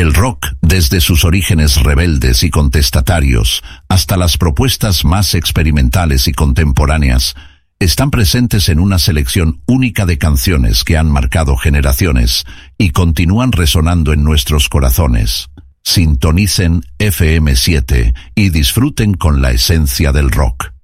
El rock, desde sus orígenes rebeldes y contestatarios hasta las propuestas más experimentales y contemporáneas, están presentes en una selección única de canciones que han marcado generaciones y continúan resonando en nuestros corazones. Sintonicen FM7 y disfruten con la esencia del rock.